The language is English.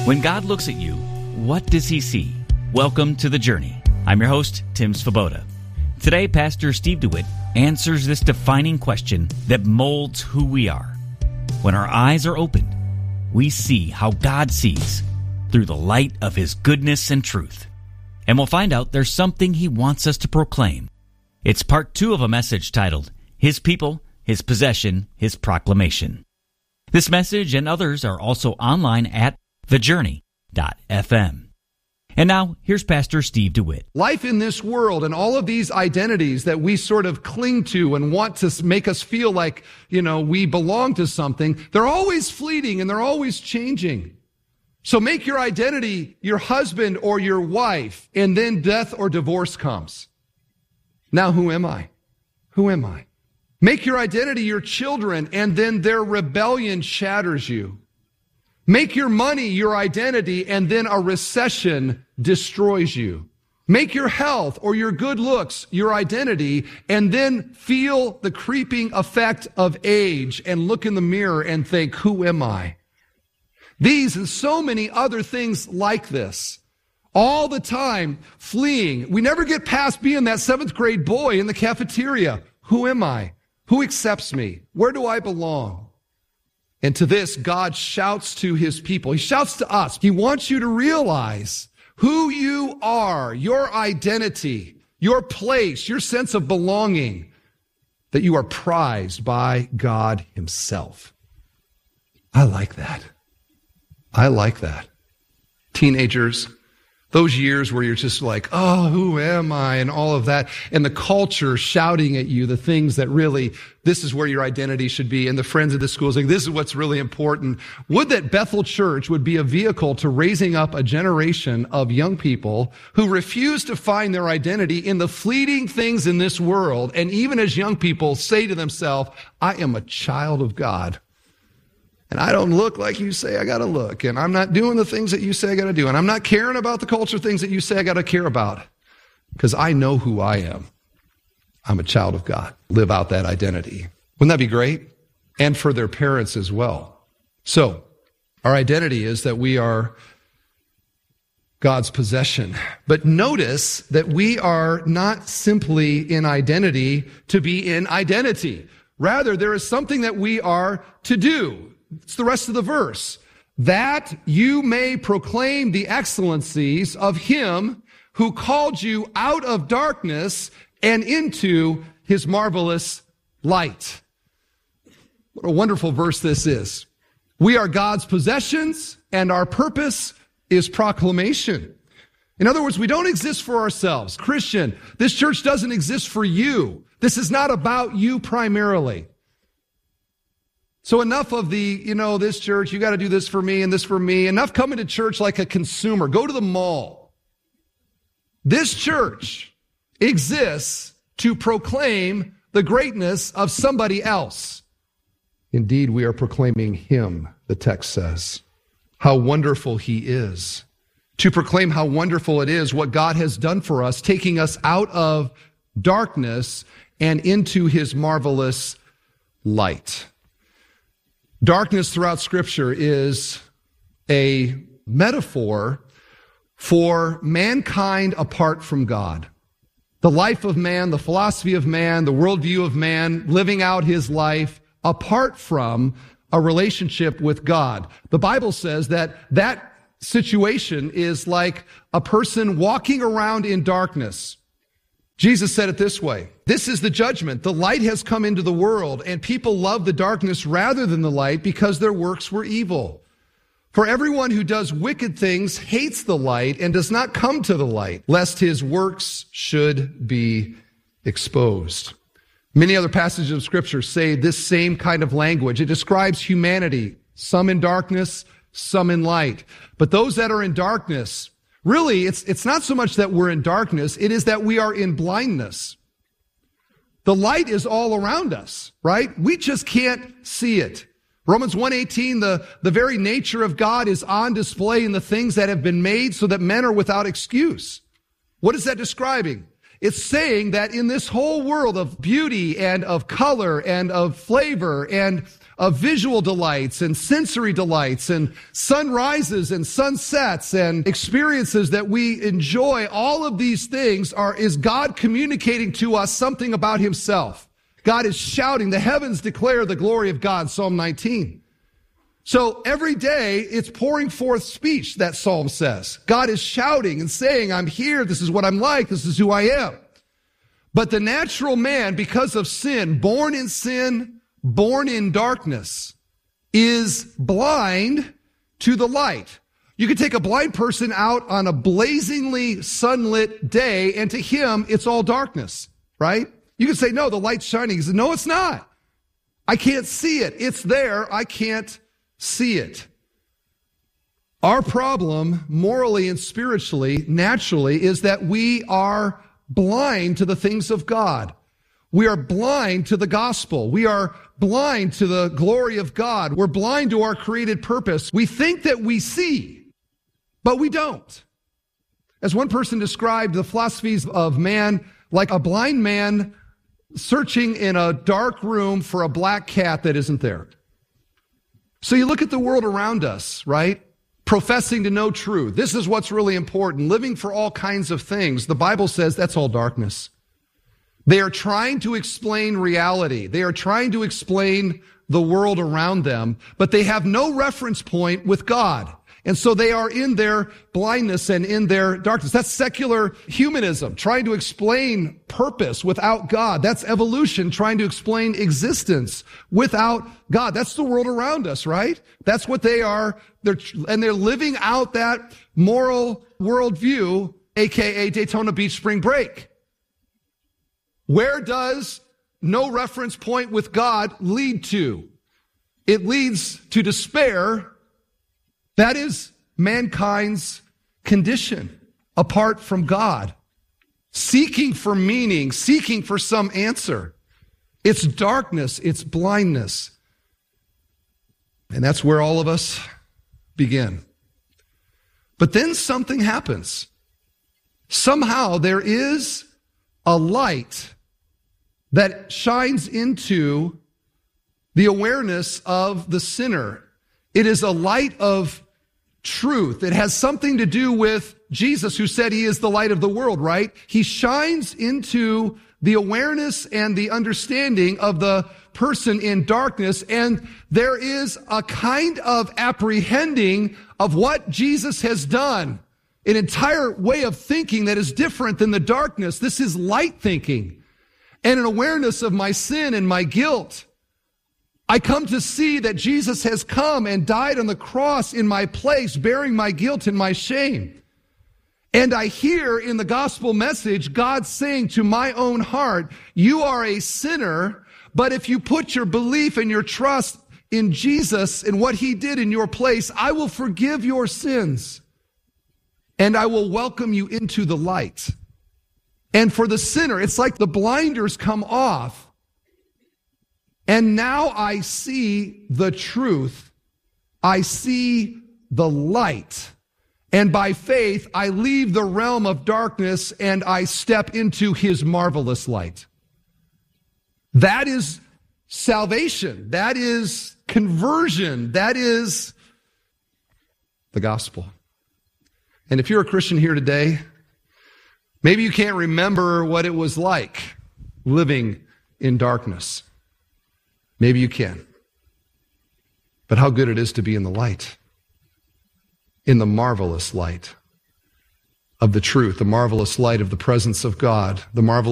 When God looks at you, what does he see? Welcome to The Journey. I'm your host, Tim Svoboda. Today, Pastor Steve DeWitt answers this defining question that molds who we are. When our eyes are opened, we see how God sees through the light of his goodness and truth. And we'll find out there's something he wants us to proclaim. It's part 2 of a message titled, His People, His Possession, His Proclamation. This message and others are also online at thejourney.fm. And now, here's Pastor Steve DeWitt. Life in this world and all of these identities that we sort of cling to and want to make us feel like, we belong to something, they're always fleeting and they're always changing. So make your identity your husband or your wife, and then death or divorce comes. Now, who am I? Who am I? Make your identity your children, and then their rebellion shatters you. Make your money your identity, and then a recession destroys you. Make your health or your good looks your identity, and then feel the creeping effect of age and look in the mirror and think, who am I? These and so many other things like this, all the time fleeing. We never get past being that 7th grade boy in the cafeteria. Who am I? Who accepts me? Where do I belong? And to this, God shouts to his people. He shouts to us. He wants you to realize who you are, your identity, your place, your sense of belonging, that you are prized by God himself. I like that. I like that. Teenagers, those years where you're just like, oh, who am I? And all of that. And the culture shouting at you the things that really, this is where your identity should be. And the friends of the school saying, this is what's really important. Would that Bethel Church would be a vehicle to raising up a generation of young people who refuse to find their identity in the fleeting things in this world. And even as young people say to themselves, I am a child of God. And I don't look like you say I got to look. And I'm not doing the things that you say I got to do. And I'm not caring about the culture things that you say I got to care about. Because I know who I am. I'm a child of God. Live out that identity. Wouldn't that be great? And for their parents as well. So, our identity is that we are God's possession. But notice that we are not simply in identity to be in identity. Rather, there is something that we are to do. It's the rest of the verse. That you may proclaim the excellencies of him who called you out of darkness and into his marvelous light. What a wonderful verse this is. We are God's possessions, and our purpose is proclamation. In other words, we don't exist for ourselves. Christian, this church doesn't exist for you. This is not about you primarily. So enough of the, this church, you got to do this for me and this for me. Enough coming to church like a consumer. Go to the mall. This church exists to proclaim the greatness of somebody else. Indeed, we are proclaiming him, the text says. How wonderful he is. To proclaim how wonderful it is what God has done for us, taking us out of darkness and into his marvelous light. Darkness throughout Scripture is a metaphor for mankind apart from God. The life of man, the philosophy of man, the worldview of man, living out his life apart from a relationship with God. The Bible says that situation is like a person walking around in darkness. Jesus said it this way, this is the judgment. The light has come into the world, and people love the darkness rather than the light because their works were evil. For everyone who does wicked things hates the light and does not come to the light, lest his works should be exposed. Many other passages of Scripture say this same kind of language. It describes humanity, some in darkness, some in light. But those that are in darkness, really, it's not so much that we're in darkness, it is that we are in blindness. The light is all around us, right? We just can't see it. Romans 1:18, the very nature of God is on display in the things that have been made so that men are without excuse. What is that describing? It's saying that in this whole world of beauty and of color and of flavor and visual delights and sensory delights and sunrises and sunsets and experiences that we enjoy. All of these things is God communicating to us something about himself. God is shouting. The heavens declare the glory of God, Psalm 19. So every day it's pouring forth speech, that psalm says. God is shouting and saying, I'm here. This is what I'm like. This is who I am. But the natural man, because of sin, born in darkness, is blind to the light. You could take a blind person out on a blazingly sunlit day, and to him, it's all darkness, right? You could say, no, the light's shining. He said, no, it's not. I can't see it. It's there. I can't see it. Our problem, morally and spiritually, naturally, is that we are blind to the things of God. We are blind to the gospel. We are blind to the glory of God. We're blind to our created purpose. We think that we see, but we don't. As one person described the philosophies of man, like a blind man searching in a dark room for a black cat that isn't there. So you look at the world around us, right? Professing to know truth. This is what's really important. Living for all kinds of things. The Bible says that's all darkness. They are trying to explain reality. They are trying to explain the world around them, but they have no reference point with God. And so they are in their blindness and in their darkness. That's secular humanism, trying to explain purpose without God. That's evolution, trying to explain existence without God. That's the world around us, right? That's what they are. They're living out that moral worldview, aka Daytona Beach spring break. Where does no reference point with God lead to? It leads to despair. That is mankind's condition apart from God, seeking for meaning, seeking for some answer. It's darkness, it's blindness. And that's where all of us begin. But then something happens. Somehow there is a light that shines into the awareness of the sinner. It is a light of truth. It has something to do with Jesus, who said he is the light of the world, right? He shines into the awareness and the understanding of the person in darkness, and there is a kind of apprehending of what Jesus has done, an entire way of thinking that is different than the darkness. This is light thinking and an awareness of my sin and my guilt. I come to see that Jesus has come and died on the cross in my place, bearing my guilt and my shame. And I hear in the gospel message, God saying to my own heart, you are a sinner, but if you put your belief and your trust in Jesus and what he did in your place, I will forgive your sins and I will welcome you into the light. And for the sinner, it's like the blinders come off. And now I see the truth. I see the light. And by faith, I leave the realm of darkness and I step into his marvelous light. That is salvation. That is conversion. That is the gospel. And if you're a Christian here today, maybe you can't remember what it was like living in darkness. Maybe you can. But how good it is to be in the light, in the marvelous light of the truth, the marvelous light of the presence of God, the marvelous